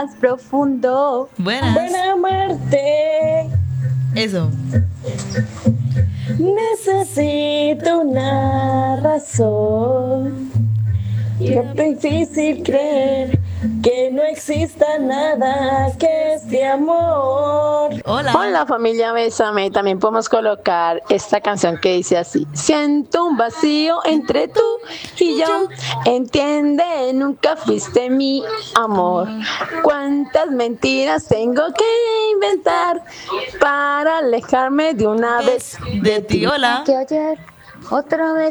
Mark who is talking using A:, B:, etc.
A: profundo.
B: Buenas.
A: Buena muerte.
B: Eso.
A: Necesito una razón. Qué difícil creer que no exista nada que este amor.
B: Hola
A: Familia Bésame. También podemos colocar esta canción que dice así: siento un vacío entre tú y yo. Entiende, nunca fuiste mi amor. Cuántas mentiras tengo que inventar para alejarme de una vez
B: de ti. Hola.
C: Que ayer otra vez